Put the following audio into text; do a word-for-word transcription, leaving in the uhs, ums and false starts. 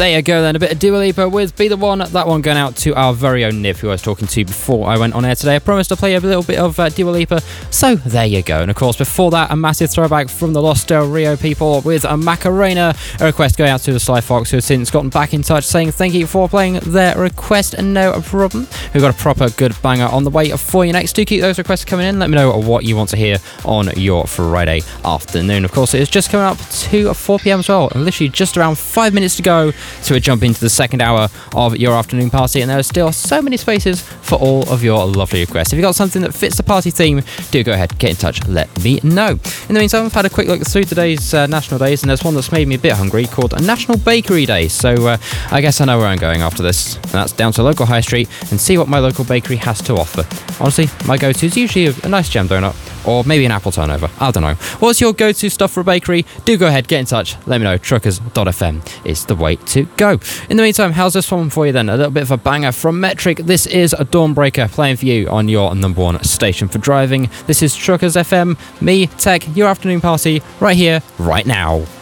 There you go then, a bit of Dua Lipa with Be The One. That one going out to our very own Niv, who I was talking to before I went on air today. I promised to play a little bit of uh, Dua Lipa, so there you go. And of course, before that, a massive throwback from the Los Del Rio people with a Macarena. A request going out to the Sly Fox, who has since gotten back in touch saying thank you for playing their request, and no problem. We've got a proper good banger on the way for you next. Do keep those requests coming in. Let me know what you want to hear on your Friday afternoon. Of course, it is just coming up to four p.m. as well, and literally just around five minutes to go to jump into the second hour of your afternoon party, and there are still so many spaces for all of your lovely requests. If you've got something that fits the party theme, do go ahead, get in touch, let me know. In the meantime, I've had a quick look through today's uh, national days, and there's one that's made me a bit hungry called National Bakery Day, so uh, I guess I know where I'm going after this, and that's down to a local high street and see what my local bakery has to offer. Honestly, my go-to is usually a, a nice jam donut, or maybe an apple turnover. I don't know. What's your go-to stuff for a bakery? Do go ahead, get in touch, let me know. truckers dot f m is the way to go. In the meantime, how's this one for you then? A little bit of a banger from Metric. This is a Dawnbreaker playing for you on your number one station for driving. This is Truckers F M, me, Tech, your afternoon party, right here, right now.